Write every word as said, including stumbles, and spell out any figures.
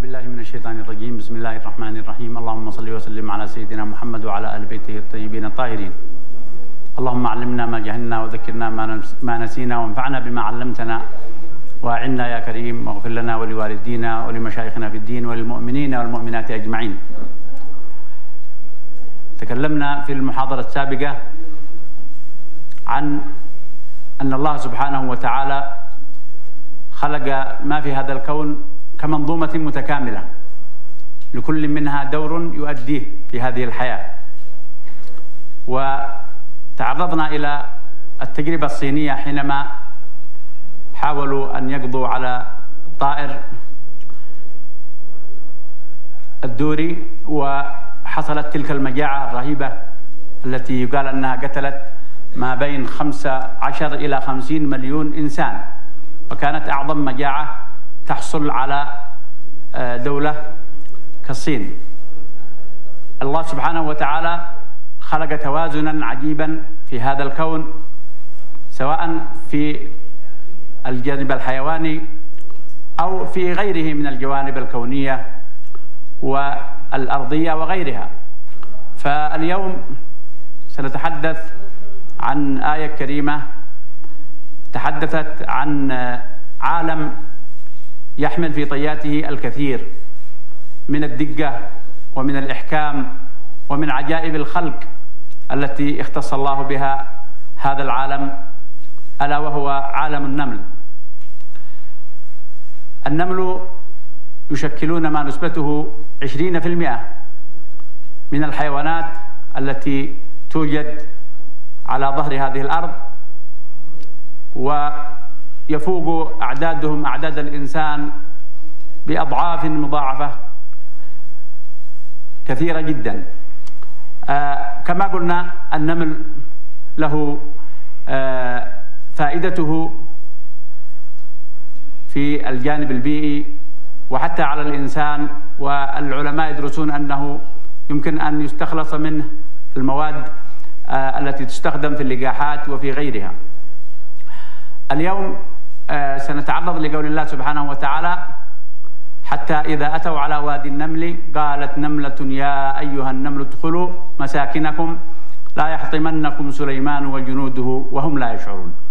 بالله من الشيطان الرجيم. بسم الله الرحمن الرحيم. اللهم صل وسلم على سيدنا محمد وعلى آل بيته الطيبين الطاهرين. اللهم علمنا ما جهلنا وذكرنا ما نسينا وانفعنا بما علمتنا وأعنا يا كريم، واغفر لنا ولوالدينا ولمشايخنا في الدين وللمؤمنين والمؤمنات أجمعين. تكلمنا في المحاضرة السابقة عن أن الله سبحانه وتعالى خلق ما في هذا الكون كمنظومة متكاملة لكل منها دور يؤديه في هذه الحياة. وتعرضنا إلى التجربة الصينية حينما حاولوا أن يقضوا على الطائر الدوري، وحصلت تلك المجاعة الرهيبة التي يقال أنها قتلت ما بين خمسة عشر إلى خمسين مليون إنسان، وكانت أعظم مجاعة تحصل على دولة كالصين. الله سبحانه وتعالى خلق توازنا عجيبا في هذا الكون، سواء في الجانب الحيواني أو في غيره من الجوانب الكونية والأرضية وغيرها. فاليوم سنتحدث عن آية كريمة تحدثت عن عالم يحمل في طياته الكثير من الدقة ومن الإحكام ومن عجائب الخلق التي اختص الله بها هذا العالم، ألا وهو عالم النمل. النمل يشكلون ما نسبته عشرين بالمئة من الحيوانات التي توجد على ظهر هذه الأرض، ويفوق أعدادهم أعداد الإنسان بأضعاف مضاعفة كثيرة جدا. آه كما قلنا النمل له آه فائدته في الجانب البيئي وحتى على الإنسان، والعلماء يدرسون أنه يمكن أن يستخلص منه المواد آه التي تستخدم في اللقاحات وفي غيرها. اليوم آه سنتعرض لقول الله سبحانه وتعالى: حتى إذا أتوا على وادي النمل قالت نملة يا أيها النمل ادخلوا مساكنكم لا يحطمنكم سليمان وجنوده وهم لا يشعرون.